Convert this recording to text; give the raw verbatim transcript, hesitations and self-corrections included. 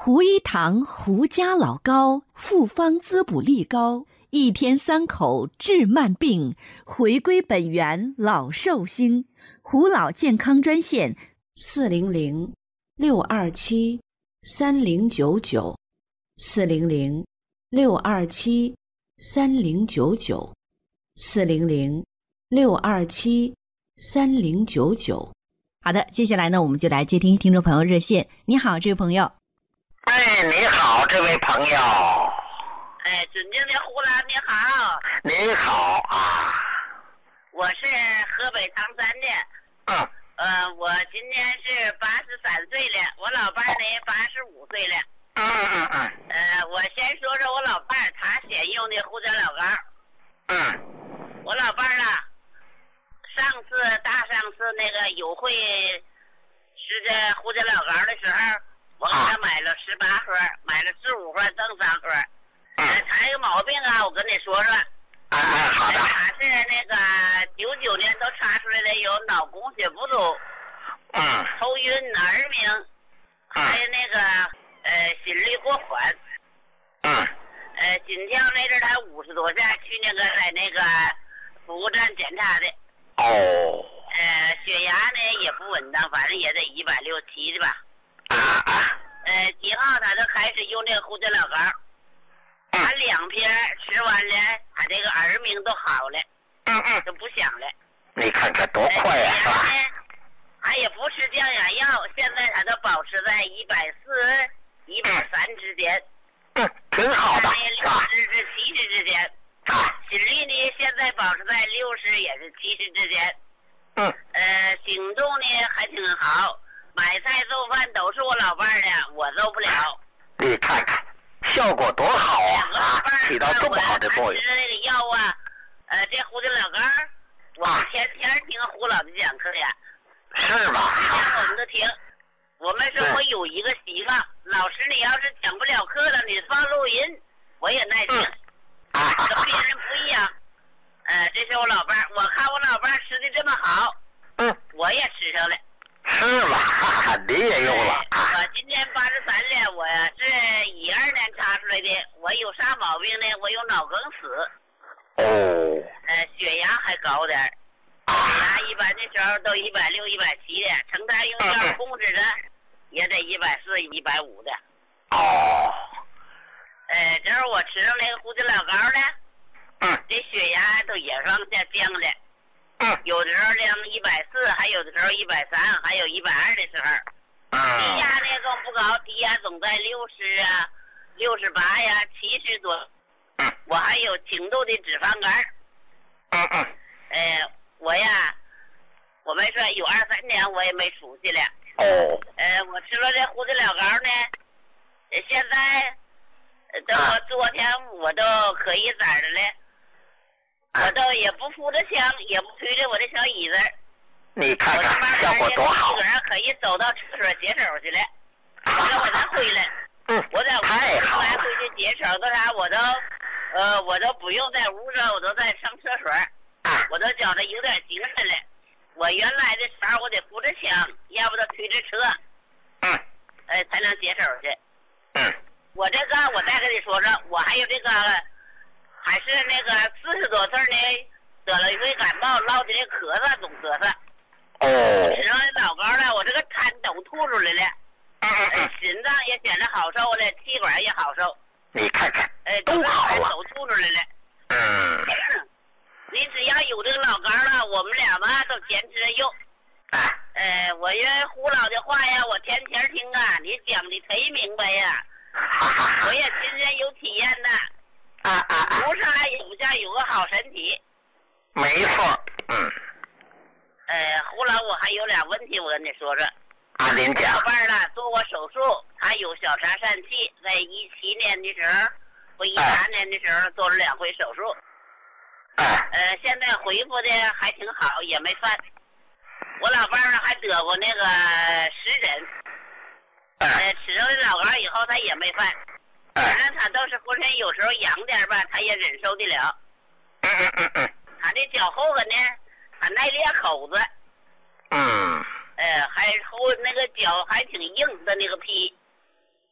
胡一堂胡家老高，复方滋补力高，一天三口治慢病，回归本源老寿星。胡老健康专线四零零六二七三零九九，四零零六二七三零九九，四零零六二七三零九九。 好的，接下来呢，我们就来接听听众朋友热线。你好，这位朋友。 哎，你好，这位朋友。 哎，尊敬的胡老，你好。 你好啊。 我是河北唐山的。 嗯。 呃，我今年是八十三岁了，我老伴儿呢八十五岁了。 嗯嗯嗯。 呃，我先说说我老伴儿，他选用的胡椒老膏。 嗯。 我老伴儿啊，上次大上次那个友会吃这胡椒老膏的时候，我给他买了十八盒，买了十五盒赠三盒。呃，他这个毛病啊，我跟你说说。 啊啊，好的。 他是那个九九年都查出来的有脑供血不足， 嗯， 头晕耳鸣，还有那个呃心率过缓， 嗯， 呃心跳那阵他五十多下，去那个在那个服务站检查的。 哦。 呃，血压呢也不稳当，反正也得一百六七的吧。 啊啊。 呃，几号他就开始用这个胡椒老膏。他两片吃完了，他这个耳鸣都好了， 嗯嗯， 都不响了。 你看看多快呀，是吧？ 他也不吃降压药，现在他都保持在一百四、一百三之间。 嗯，挺好的， 六十至七十之间。 啊， 心率呢，现在保持在六十也是七十之间。 嗯， 呃，行动呢还挺好，买菜做饭都是我老伴儿的，我做不了。 你看看。效果多好啊！啊，起到这么好的作用。 吃的那个药啊，呃，这胡椒老膏，我们天天听胡老的讲课呀。 是吗？ 天我们都听。我们说我有一个习惯，老师你要是讲不了课了，你放录音，我也耐听。 啊， 跟别人不一样。呃，这是我老伴儿，我看我老伴儿吃的这么好， 嗯， 我也吃上了。 是吗？哈哈，你也用了。 我今年八十三了，我是一二年查出来的。我有啥毛病呢？我有脑梗死。 哦。 呃，血压还高点儿，血压一般的时候都一百六、一百七的，成天用药控制的，也得一百四、一百五的。 哦。 呃，这会儿我吃上那个胡椒老膏呢， 嗯， 这血压都也往下降了。有的时候量一百四，还有的时候一百三，还有一百二的时候。 嗯。 低压呢更不高，低压总在六十啊、六十八呀、七十多。 嗯。 我还有轻度的脂肪肝。 嗯嗯。 呃，我呀，我们说有二三年我也没出息了。 哦。 呃，我吃了这胡椒老膏呢，现在，等我昨天我都可以咋的了。我都也不扶着墙，也不推着我的小椅子。 你看看效果多好！ 我自个儿可以走到厕所解手去了，完了我再回来。 嗯， 我在屋里来回去解手干啥？我都，呃，我都不用在屋上，我都在上厕所。 啊， 我都觉得有点精神了。我原来的时候我得扶着墙，要不得推着车。 嗯。 呃，才能解手去。 嗯。 我这个，我再跟你说说，我还有这个。还是那个四十多岁呢，得了一回感冒，落的这咳嗽，总咳嗽。 哦。 吃上这老膏了，我这个痰都吐出来了。 嗯嗯嗯。 心脏也显得好受了，气管也好受。 你看看， 哎， 都好了。 都吐出来了。 嗯。 你只要有这个老膏了，我们俩嘛都坚持着用。 啊。 呃，我这胡老的话呀，我天天听啊，你讲的忒明白呀。我也亲身有体验的。 啊啊啊！ 无啥也不像有个好身体。 没错，嗯。 呃，胡老，我还有俩问题，我跟你说说。 啊，您讲。 老伴儿了，做过手术，他有小查疝气，在一七年的时候，或一八年的时候做了两回手术。 哎。 呃，现在恢复的还挺好，也没犯。我老伴儿还得过那个湿疹。呃，吃上这老膏以后，他也没犯。反正他倒是浑身有时候痒点吧，他也忍受得了。 嗯嗯嗯嗯。 他这脚后跟呢，他耐裂口子。 嗯。 呃，还后那个脚还挺硬的那个皮。